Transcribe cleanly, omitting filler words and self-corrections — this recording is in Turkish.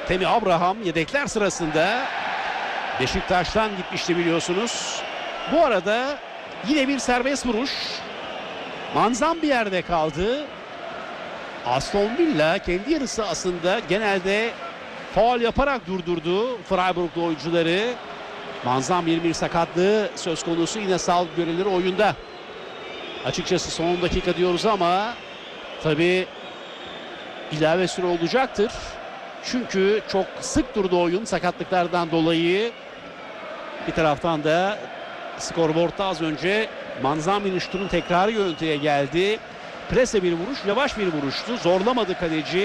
Temi Abraham yedekler sırasında Beşiktaş'tan gitmişti biliyorsunuz. Bu arada yine bir serbest vuruş. Manzam bir yerde kaldı. Aston Villa kendi yarı sahasında genelde faul yaparak durdurdu Freiburglu oyuncuları. Manzam bir sakatlığı söz konusu, yine sağlık görevlileri oyunda. Açıkçası son dakika diyoruz ama tabii ilave süre olacaktır. Çünkü çok sık durdu oyun sakatlıklardan dolayı. Bir taraftan da skorboardta az önce Manzambi'nin şutunun tekrarı görüntüye geldi. Prese bir vuruş, yavaş bir vuruştu. Zorlamadı kaleci.